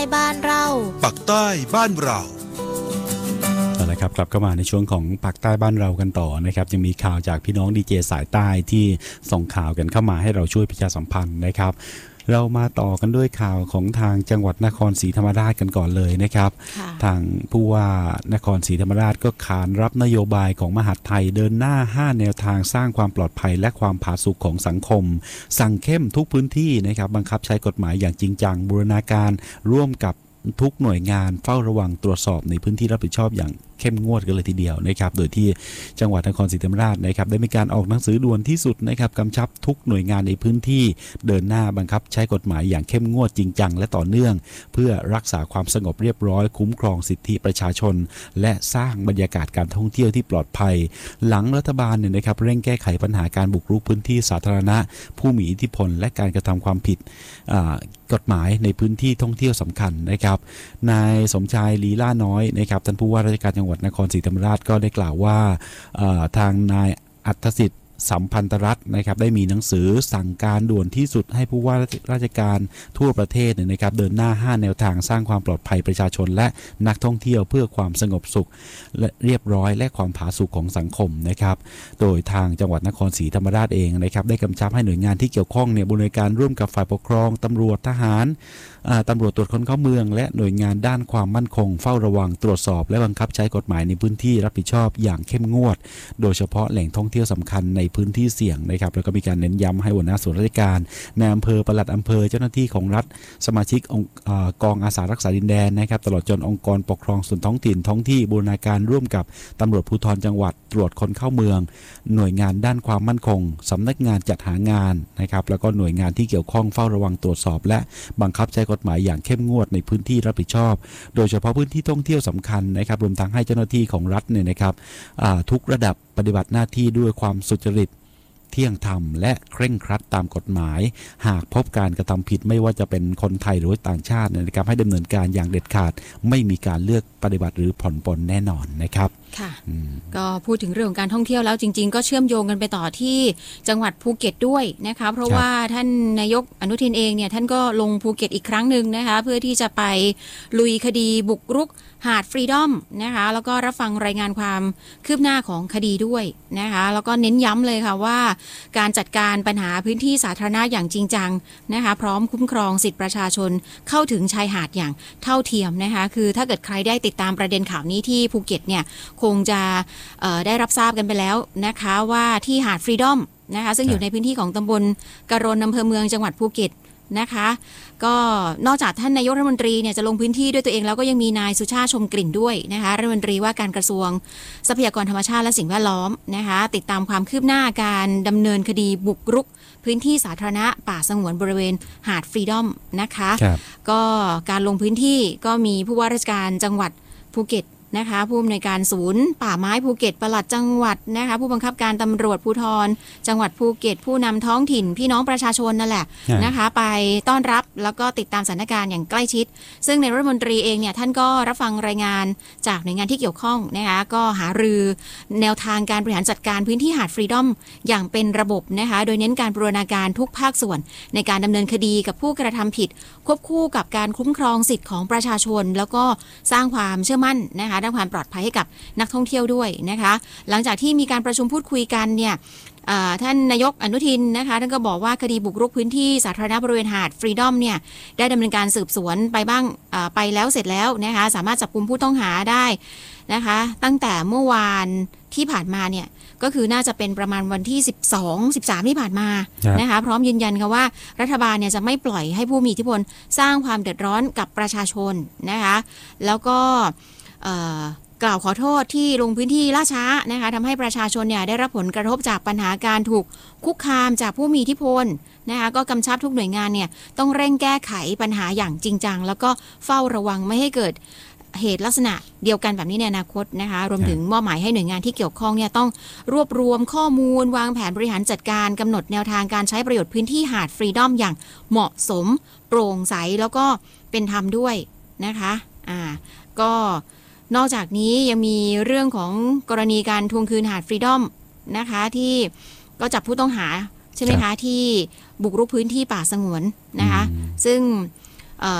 บ้านเราปักใต้บ้านเรานะครับกลับเข้ามาในช่วงของปากใต้บ้านเรากันต่อนะครับยังมีข่าวจากพี่น้องดีเจสายใต้ที่ส่งข่าวกันเข้ามาให้เราช่วยประชาสัมพันธ์นะครับเรามาต่อกันด้วยข่าวของทางจังหวัดนครศรีธรรมราชกันก่อนเลยนะครับทางผู้ว่านครศรีธรรมราชก็ขานรับนโยบายของมหาดไทยเดินหน้า5แนวทางสร้างความปลอดภัยและความผาสุกของสังคมสั่งเข้มทุกพื้นที่นะครับบังคับใช้กฎหมายอย่างจริงจังบูรณาการร่วมกับทุกหน่วยงานเฝ้าระวังตรวจสอบในพื้นที่รับผิดชอบอย่างเข้มงวดกันเลยทีเดียวนะครับโดยที่จังหวัดนครศรีธรรมราชนะครับได้มีการออกหนังสือด่วนที่สุดนะครับกำชับทุกหน่วยงานในพื้นที่เดินหน้าบังคับใช้กฎหมายอย่างเข้มงวดจริงจังและต่อเนื่องเพื่อรักษาความสงบเรียบร้อยคุ้มครองสิทธิประชาชนและสร้างบรรยากาศการท่องเที่ยวที่ปลอดภัยหลังรัฐบาลเนี่ยนะครับเร่งแก้ไขปัญหาการบุกรุกพื้นที่สาธารณะผู้มีอิทธิพลและการกระทำความผิดกฎหมายในพื้นที่ท่องเที่ยวสำคัญนะครับนายสมชายลีล่าน้อยนะครับท่านผู้ว่าราชการจังหวัดนครศรีธรรมราชก็ได้กล่าวว่าทางนายอัธสิทธิ์สัมพันธรัตน์นะครับได้มีหนังสือสั่งการด่วนที่สุดให้ผู้ว่าราชการทั่วประเทศนะครับเดินหน้า5แนวทางสร้างความปลอดภัยประชาชนและนักท่องเที่ยวเพื่อความสงบสุขและเรียบร้อยและความผาสุกของสังคมนะครับโดยทางจังหวัดนครศรีธรรมราชเองนะครับได้กำชับให้หน่วยงานที่เกี่ยวข้องเนี่ยบริการร่วมกับฝ่ายปกครองตำรวจทหารตำรวจตรวจคนเข้าเมืองและหน่วยงานด้านความมั่นคงเฝ้าระวังตรวจสอบและบังคับใช้กฎหมายในพื้นที่รับผิดชอบอย่างเข้มงวดโดยเฉพาะแหล่งท่องเที่ยวสำคัญในพื้นที่เสี่ยงนะครับแล้วก็มีการเน้นย้ำให้หัวหน้าส่วนราชการในอำเภอปลัดอำเภอเจ้าหน้าที่ของรัฐสมาชิกกองอาสารักษาดินแดนนะครับตลอดจนองค์กรปกครองส่วนท้องถิ่นท้องที่บูรณาการร่วมกับตำรวจภูธรจังหวัดตรวจคนเข้าเมืองหน่วยงานด้านความมั่นคงสำนักงานจัดหางานนะครับแล้วก็หน่วยงานที่เกี่ยวข้องเฝ้าระวังตรวจสอบและบังคับใช้กฎหมายอย่างเข้มงวดในพื้นที่รับผิดชอบโดยเฉพาะพื้นที่ท่องเที่ยวสำคัญนะครับรวมทั้งให้เจ้าหน้าที่ของรัฐเนี่ยนะครับทุกระดับปฏิบัติหน้าที่ด้วยความสุจริตเที่ยงธรรมและเคร่งครัดตามกฎหมายหากพบการกระทำผิดไม่ว่าจะเป็นคนไทยหรือต่างชาตินะครับให้ดำเนินการอย่างเด็ดขาดไม่มีการเลือกปฏิบัติหรือผ่อนปลนแน่นอนนะครับค่ะก็พูดถึงเรื่องของการท่องเที่ยวแล้วจริงๆก็เชื่อมโยงกันไปต่อที่จังหวัดภูเก็ตด้วยนะคะเพราะว่าท่านนายกอนุทินเองเนี่ยท่านก็ลงภูเก็ตอีกครั้งหนึ่งนะคะเพื่อที่จะไปลุยคดีบุกรุกหาดฟรีดอมนะคะแล้วก็รับฟังรายงานความคืบหน้าของคดีด้วยนะคะแล้วก็เน้นย้ำเลยค่ะว่าการจัดการปัญหาพื้นที่สาธารณะอย่างจริงจังนะคะพร้อมคุ้มครองสิทธิประชาชนเข้าถึงชายหาดอย่างเท่าเทียมนะคะคือถ้าเกิดใครได้ติดตามประเด็นข่าวนี้ที่ภูเก็ตเนี่ยคงจะได้รับทราบกันไปแล้วนะคะว่าที่หาดฟรีดอมนะคะซึ่งอยู่ในพื้นที่ของตำบลกะรนอำเภอเมืองจังหวัดภูเก็ตนะคะก็นอกจากท่านนายกรัฐมนตรีเนี่ยจะลงพื้นที่ด้วยตัวเองแล้วก็ยังมีนายสุชาติชมกลิ่นด้วยนะคะรัฐมนตรีว่าการกระทรวงทรัพยากรธรรมชาติและสิ่งแวดล้อมนะคะติดตามความคืบหน้าการดำเนินคดีบุกรุกพื้นที่สาธารณะป่าสงวนบริเวณหาดฟรีดอมนะคะก็การลงพื้นที่ก็มีผู้ว่าราชการจังหวัดภูเก็ตนะคะผู้อำนวยการศูนย์ป่าไม้ภูเก็ตปลัดจังหวัดนะคะผู้บังคับการตำรวจภูธรจังหวัดภูเก็ตผู้นำท้องถิ่นพี่น้องประชาชนนั่นแหละนะคะไปต้อนรับแล้วก็ติดตามสถานการณ์อย่างใกล้ชิดซึ่งในรัฐมนตรีเองเนี่ยท่านก็รับฟังรายงานจากหน่วยงานที่เกี่ยวข้องนะคะก็หารือแนวทางการบริหารจัดการพื้นที่หาดฟรีดอมอย่างเป็นระบบนะคะโดยเน้นการบูรณาการทุกภาคส่วนในการดำเนินคดีกับผู้กระทำผิดควบคู่กับการคุ้มครองสิทธิของประชาชนแล้วก็สร้างความเชื่อมั่นนะคะด้านความปลอดภัยให้กับนักท่องเที่ยวด้วยนะคะหลังจากที่มีการประชุมพูดคุยกันเนี่ยท่านนายกอนุทินนะคะท่านก็บอกว่าคดีบุกรุกพื้นที่สาธารณะบริเวณหาดฟรีดอมเนี่ยได้ดำเนินการสืบสวนไปบ้างไปแล้วเสร็จแล้วนะคะสามารถจับกุมผู้ต้องหาได้นะคะตั้งแต่เมื่อวานที่ผ่านมาเนี่ยก็คือน่าจะเป็นประมาณวันที่12-13ที่ผ่านมานะคะพร้อมยืนยันค่ะว่ารัฐบาลเนี่ยจะไม่ปล่อยให้ผู้มีอิทธิพลสร้างความเดือดร้อนกับประชาชนนะคะแล้วก็กล่าวขอโทษที่ลงพื้นที่ล่าช้านะคะทำให้ประชาชนเนี่ยได้รับผลกระทบจากปัญหาการถูกคุกคามจากผู้มีอิทธิพลนะคะก็กำชับทุกหน่วยงานเนี่ยต้องเร่งแก้ไขปัญหาอย่างจริงจังแล้วก็เฝ้าระวังไม่ให้เกิดเหตุลักษณะเดียวกันแบบนี้ในอนาคตนะคะรวมถึงมอบหมายให้หน่วยงานที่เกี่ยวข้องเนี่ยต้องรวบรวมข้อมูลวางแผนบริหารจัดการกำหนดแนวทางการใช้ประโยชน์พื้นที่หาดฟรีดอมอย่างเหมาะสมโปร่งใสแล้วก็เป็นธรรมด้วยนะคะก็นอกจากนี้ยังมีเรื่องของกรณีการทวงคืนหาดฟรีดอมนะคะที่ก็จับผู้ต้องหาใช่ไหมคะที่บุกรุกพื้นที่ป่าสงวนนะคะซึ่ง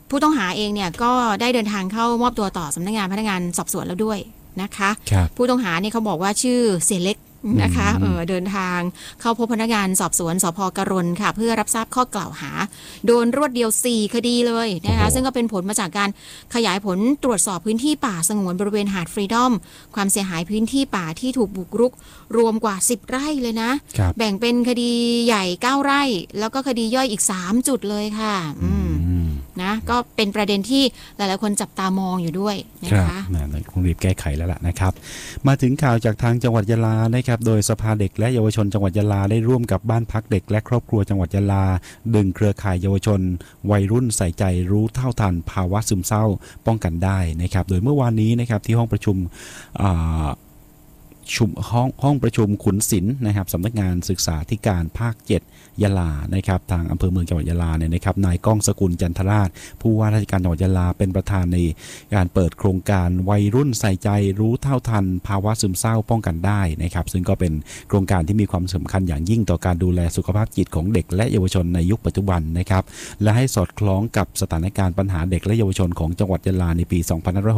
ผู้ต้องหาเองเนี่ยก็ได้เดินทางเข้ามอบตัวต่อสำนักงานพนักงานสอบสวนแล้วด้วยนะคะผู้ต้องหาเนี่ยเขาบอกว่าชื่อเสียเล็กนะคะเดินทางเข้าพบพนักงานสอบสวนสภ.กรณค่ะเพื่อรับทราบข้อกล่าวหาโดนรวดเดียว4คดีเลยนะคะซึ่งก็เป็นผลมาจากการขยายผลตรวจสอบพื้นที่ป่าสงวนบริเวณหาดฟรีดอมความเสียหายพื้นที่ป่าที่ถูกบุกรุกรวมกว่า10ไร่เลยนะแบ่งเป็นคดีใหญ่9ไร่แล้วก็คดีย่อยอีก3จุดเลยค่ะนะก็เป็นประเด็นที่หลายๆคนจับตามองอยู่ด้วยนะคะคงรีบแก้ไขแล้วล่ะนะครับมาถึงข่าวจากทางจังหวัดยะลานะครับโดยสภาเด็กและเยาวชนจังหวัดยะลาได้ร่วมกับบ้านพักเด็กและครอบครัวจังหวัดยะลาดึงเครือข่ายเยาวชนวัยรุ่นใส่ใจรู้เท่าทันภาวะซึมเศร้าป้องกันได้นะครับโดยเมื่อวานนี้นะครับที่ห้องประชุมห้องประชุมขุนศิลป์นะครับสำนักงานศึกษาธิการภาค7ยะลานะครับทางอำเภอเมืองจังหวัดยะลาเนี่ยนะครับนายก้องสกุลจันทราชผู้ว่าราชการจังหวัดยะลาเป็นประธานในการเปิดโครงการวัยรุ่นใส่ใจรู้เท่าทันภาวะซึมเศร้าป้องกันได้นะครับซึ่งก็เป็นโครงการที่มีความสำคัญอย่างยิ่งต่อการดูแลสุขภาพจิตของเด็กและเยาวชนในยุคปัจจุบันนะครับและให้สอดคล้องกับสถานการณ์ปัญหาเด็กและเยาวชนของจังหวัดยะลาในปี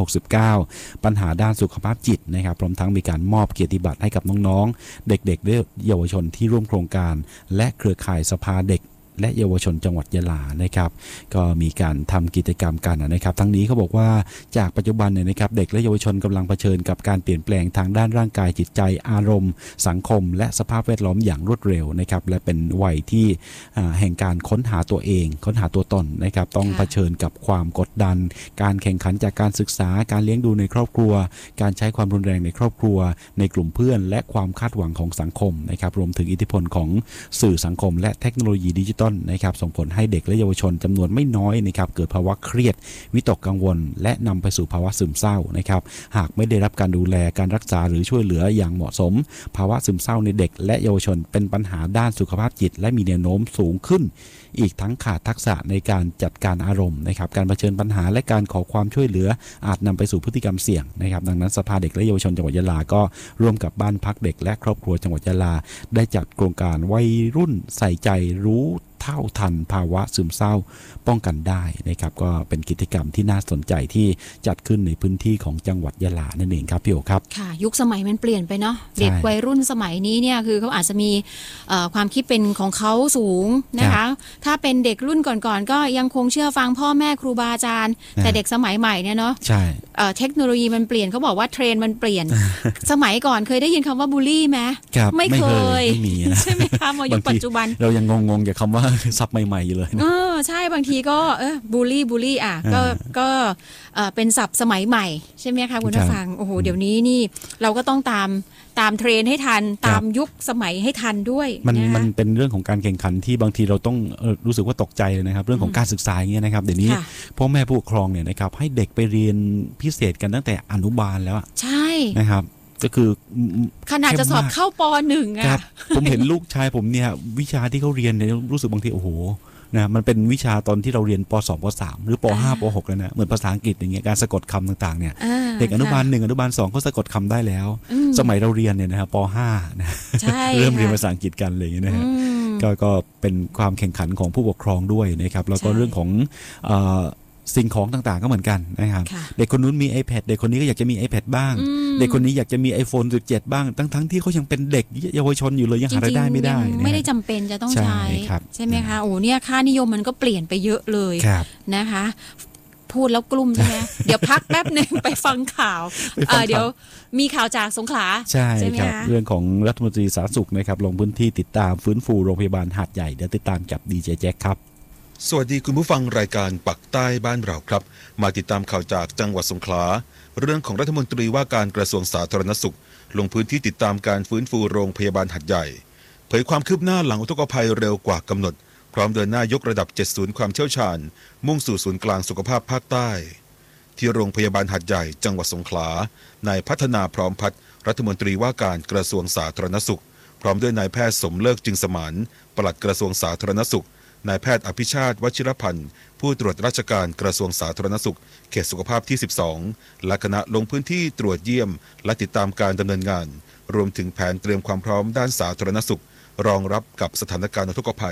2569ปัญหาด้านสุขภาพจิตนะครับพร้อมทั้งมีการมอบเกียรติบัตรให้กับน้องๆเด็กๆและเยาวชนที่ร่วมโครงการและเครือข่ายสภาเด็กและเยาวชนจังหวัดยะลานะครับก็มีการทำกิจกรรมกันนะครับทั้งนี้เขาบอกว่าจากปัจจุบันเนี่ยนะครับเด็กและเยาวชนกำลังเผชิญกับการเปลี่ยนแปลงทางด้านร่างกายจิตใจอารมณ์สังคมและสภาพแวดล้อมอย่างรวดเร็วนะครับและเป็นวัยที่แห่งการค้นหาตัวเองค้นหาตัวตนนะครับต้องเผชิญกับความกดดันการแข่งขันจากการศึกษาการเลี้ยงดูในครอบครัวการใช้ความรุนแรงในครอบครัวในกลุ่มเพื่อนและความคาดหวังของสังคมนะครับรวมถึงอิทธิพลของสื่อสังคมและเทคโนโลยีดิจิทัลนะครับส่งผลให้เด็กและเยาวชนจำนวนไม่น้อยนะครับเกิดภาวะเครียดวิตกกังวลและนำไปสู่ภาวะซึมเศร้านะครับหากไม่ได้รับการดูแลการรักษาหรือช่วยเหลืออย่างเหมาะสมภาวะซึมเศร้าในเด็กและเยาวชนเป็นปัญหาด้านสุขภาพจิตและมีแนวโน้มสูงขึ้นอีกทั้งขาดทักษะในการจัดการอารมณ์นะครับการเผชิญปัญหาและการขอความช่วยเหลืออาจนำไปสู่พฤติกรรมเสี่ยงนะครับดังนั้นสภาเด็กและเยาวชนจังหวัดยะลาก็ร่วมกับบ้านพักเด็กและครอบครัวจังหวัดยะลาได้จัดโครงการวัยรุ่นใส่ใจรู้เท่าทันภาวะซึมเศร้าป้องกันได้นะครับก็เป็นกิจกรรมที่น่าสนใจที่จัดขึ้นในพื้นที่ของจังหวัดยะลานั่นเองครับพี่โอครับค่ะยุคสมัยมันเปลี่ยนไปเนาะเด็กวัยรุ่นสมัยนี้เนี่ยคือเขาอาจจะมีความคิดเป็นของเขาสูงนะคะถ้าเป็นเด็กรุ่นก่อนๆก็ยังคงเชื่อฟังพ่อแม่ครูบาอาจารย์แต่เด็กสมัยใหม่เนี่ยเนาะใช่เทคโนโลยีมันเปลี่ยนเขาบอกว่าเทรนด์มันเปลี่ยน สมัยก่อนเคยได้ยินคำว่าบูลลี่ไหมไม่เคยไม่มีนะใช่ไหมคะมายุคปัจจุบันเรายังงงๆกับคำว่าซับใหม่ๆอยู่เลยใช่บางทีก็บูลลี่ก็เป็นศัพท์สมัยใหม่ใช่ไหมคะคุณผู้ฟังโอ้โหเดี๋ยวนี้นี่เราก็ต้องตามเทรนให้ทันตามยุคสมัยให้ทันด้วยมันเป็นเรื่องของการแข่งขันที่บางทีเราต้องรู้สึกว่าตกใจเลยนะครับเรื่องของการศึกษาอย่างเงี้ยนะครับเดี๋ยวนี้พ่อแม่ผู้ปกครองเนี่ยนะครับให้เด็กไปเรียนพิเศษกันตั้งแต่อนุบาลแล้วใช่นะครับก็คือขนาดจะสอบเข้าป.1 อ่ะผมเห็นลูกชายผมเนี่ยวิชาที่เขาเรียนเนี่ยรู้สึกบางทีโอ้โหนะมันเป็นวิชาตอนที่เราเรียนป.2 ป.3 หรือป.5 ป.6 แล้วนะเหมือนภาษาอังกฤษอย่างเงี้ยการสะกดคำต่างๆเนี่ยเด็กอนุบาล1อนุบาล2เขาสะกดคำได้แล้วสมัยเราเรียนเนี่ยนะครับป.5 นะเริ่มเรียนภาษาอังกฤษกันอะไรอย่างเงี้ยนะฮะก็เป็นความแข่งขันของผู้ปกครองด้วยนะครับแล้วก็เรื่องของสิ่งของต่างๆก็เหมือนกันนะครับเด็กคนนู้นมี iPad เด็กคนนี้ก็อยากจะมี iPad บ้างเด็กคนนี้อยากจะมี iPhone 17 บ้างทั้งที่เขายังเป็นเด็กเยาวชนอยู่เลยยังหารายได้ไม่ได้ไม่ได้จำเป็นจะต้องใช้ใช่ไหมคะโอ้เนี่ยค่านิยมมันก็เปลี่ยนไปเยอะเลยนะคะพูดแล้วกลุ้มใช่ไหมเดี๋ยวพักแป๊บนึงไปฟังข่าวเดี๋ยวมีข่าวจากสงขลาใช่ครับเรื่องของรัฐมนตรีสาธารณสุขนะครับลงพื้นที่ติดตามฟื้นฟูโรงพยาบาลหาดใหญ่เดี๋ยวติดตามกับดีเจแจ็คครับสวัสดีคุณผู้ฟังรายการปักใต้บ้านเราครับมาติดตามข่าวจากจังหวัดสงขลาเรื่องของรัฐมนตรีว่าการกระทรวงสาธารณสุขลงพื้นที่ติดตามการฟื้นฟูโรงพยาบาลหาดใหญ่เผยความคืบหน้าหลังอุทกภัยเร็วกว่ากำหนดพร้อมเดินหน้ายกระดับ7ศูนย์ความเชี่ยวชาญมุ่งสู่ศูนย์กลางสุขภาพภาคใต้ที่โรงพยาบาลหาดใหญ่จังหวัดสงขลานายพัฒนาพร้อมพัฒน์รัฐมนตรีว่าการกระทรวงสาธารณสุขพร้อมด้วยนายแพทย์สมเลิกจึงสมานปลัดกระทรวงสาธารณสุขนายแพทย์อภิชาติวชิรพันธ์ผู้ตรวจราชการกระทรวงสาธารณสุขเขตสุขภาพที่12และคณะลงพื้นที่ตรวจเยี่ยมและติดตามการดำเนินงานรวมถึงแผนเตรียมความพร้อมด้านสาธารณสุขรองรับกับสถานการณ์อุทกภัย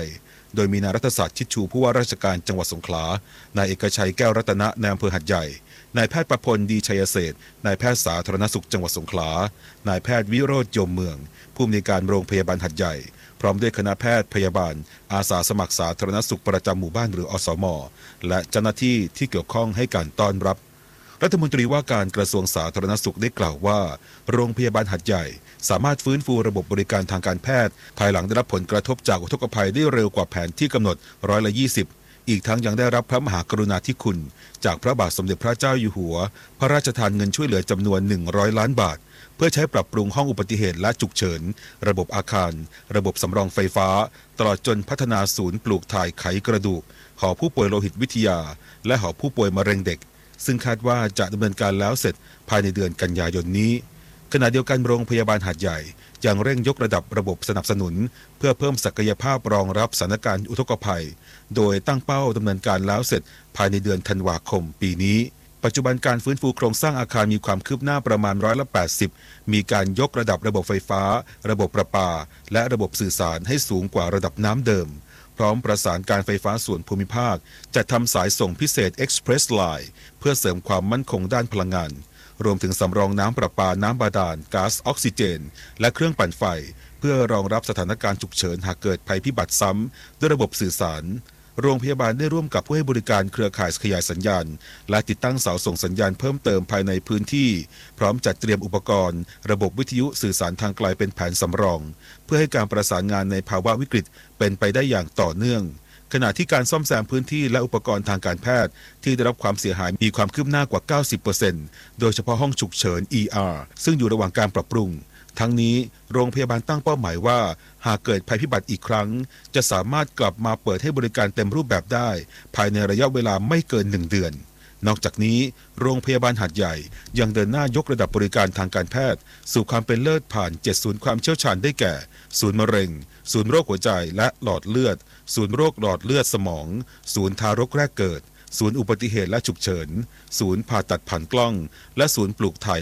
โดยมีนายรัฐศาสตร์ชิดชูผู้ว่าราชการจังหวัดสงขลานายเอกชัยแก้วรัตนะนายอำเภอหัดใหญ่นายแพทย์ประพลดีชัยเศรษฐ์นายแพทย์สาธารณสุขจังหวัดสงขลานายแพทย์วิโรจน์ยมเมืองผู้อำนวยการโรงพยาบาลหัดใหญ่พร้อมด้วยคณะแพทย์พยาบาลอาสาสมัครสาธารณสุขประจำหมู่บ้านหรืออสม.และเจ้าหน้าที่ที่เกี่ยวข้องให้การต้อนรับรัฐมนตรีว่าการกระทรวงสาธารณสุขได้กล่าวว่าโรงพยาบาลหัดใหญ่สามารถฟื้นฟูระบบบริการทางการแพทย์ภายหลังได้รับผลกระทบจากอุทกภัยได้เร็วกว่าแผนที่กำหนด20%อีกทั้งยังได้รับพระมหากรุณาธิคุณจากพระบาทสมเด็จพระเจ้าอยู่หัวพระราชทานเงินช่วยเหลือจำนวน100 ล้านบาทเพื่อใช้ปรับปรุงห้องอุบัติเหตุและฉุกเฉินระบบอาคารระบบสำรองไฟฟ้าตลอดจนพัฒนาศูนย์ปลูกถ่ายไขกระดูกหอผู้ป่วยโลหิตวิทยาและหอผู้ป่วยมะเร็งเด็กซึ่งคาดว่าจะดำเนินการแล้วเสร็จภายในเดือนกันยายนนี้ขณะเดียวกันโรงพยาบาลหาดใหญ่ยังเร่งยกระดับระบบสนับสนุนเพื่อเพิ่มศักยภาพรองรับสถานการณ์อุทกภัยโดยตั้งเป้าดำเนินการแล้วเสร็จภายในเดือนธันวาคมปีนี้ปัจจุบันการฟื้นฟูโครงสร้างอาคารมีความคืบหน้าประมาณ80%มีการยกระดับระบบไฟฟ้าระบบประปาและระบบสื่อสารให้สูงกว่าระดับน้ำเดิมพร้อมประสานการไฟฟ้าส่วนภูมิภาคจัดทำสายส่งพิเศษ Express Line เพื่อเสริมความมั่นคงด้านพลังงานรวมถึงสำรองน้ำประปาน้ำบาดาลก๊าซออกซิเจนและเครื่องปั่นไฟเพื่อรองรับสถานการณ์ฉุกเฉินหากเกิดภัยพิบัติซ้ำด้วยระบบสื่อสารโรงพยาบาลได้ร่วมกับผู้ให้บริการเครือข่ายขยายสัญญาณและติดตั้งเสาส่งสัญญาณเพิ่มเติมภายในพื้นที่พร้อมจัดเตรียมอุปกรณ์ระบบวิทยุสื่อสารทางไกลเป็นแผนสำรองเพื่อให้การประสานงานในภาวะวิกฤตเป็นไปได้อย่างต่อเนื่องขณะที่การซ่อมแซมพื้นที่และอุปกรณ์ทางการแพทย์ที่ได้รับความเสียหายมีความคืบหน้ากว่า 90% โดยเฉพาะห้องฉุกเฉิน ER ซึ่งอยู่ระหว่างการปรับปรุงทั้งนี้โรงพยาบาลตั้งเป้าหมายว่าหากเกิดภัยพิบัติอีกครั้งจะสามารถกลับมาเปิดให้บริการเต็มรูปแบบได้ภายในระยะเวลาไม่เกิน1 เดือนนอกจากนี้โรงพยาบาลหาดใหญ่ยังเดินหน้ายกระดับบริการทางการแพทย์สู่ความเป็นเลิศผ่าน7ศูนย์ความเชี่ยวชาญได้แก่ศูนย์มะเร็งศูนย์โรคหัวใจและหลอดเลือดศูนย์โรคหลอดเลือดสมองศูนย์ทารกแรกเกิดศูนย์อุบัติเหตุและฉุกเฉินศูนย์ผ่าตัดผ่านกล้องและศูนย์ปลูกถ่าย